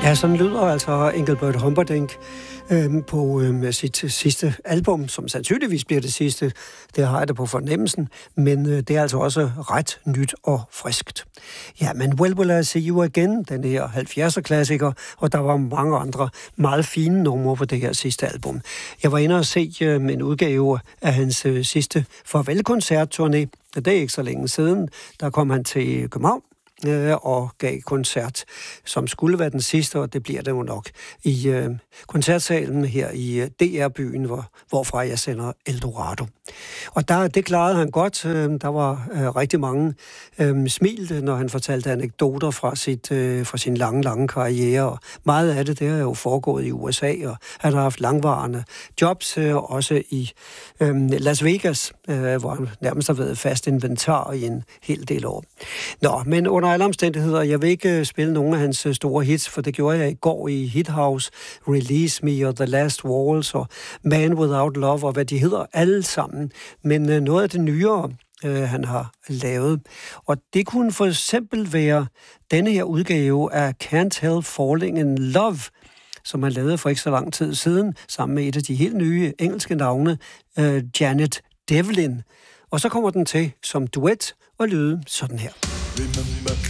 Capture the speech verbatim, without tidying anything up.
Ja, sådan lyder altså Engelbert Humperdinck øh, på øh, sit sidste album, som sandsynligvis bliver det sidste. Det har jeg det på fornemmelsen, men øh, det er altså også ret nyt og friskt. Ja, men Well Will I See You Again, den her halvfjerdser-klassiker, og der var mange andre meget fine numre på det her sidste album. Jeg var inde og se øh, en udgave af hans øh, sidste farvelkoncertturné. Det er ikke så længe siden. Der kom han til København og gav koncert, som skulle være den sidste, og det bliver det jo nok, i øh, koncertsalen her i øh, D R-byen, hvor, hvorfra jeg sender Eldorado. Og der, det klarede han godt. Der var øh, rigtig mange øh, smil, når han fortalte anekdoter fra, sit, øh, fra sin lange, lange karriere, og meget af det, det har jo foregået i U S A, og han har haft langvarende jobs, øh, også i øh, Las Vegas, øh, hvor han nærmest har været fast inventar i en hel del år. Nå, men under alle omstændigheder, jeg vil ikke spille nogen af hans store hits, for det gjorde jeg i går i Hit House, Release Me og The Last Waltz og Man Without Love og hvad de hedder, alle sammen. Men øh, noget af det nyere, øh, han har lavet, og det kunne for eksempel være denne her udgave af Can't Help Falling in Love, som han lavede for ikke så lang tid siden, sammen med et af de helt nye engelske navne, øh, Janet Devlin. Og så kommer den til som duet og lyde sådan her. Remember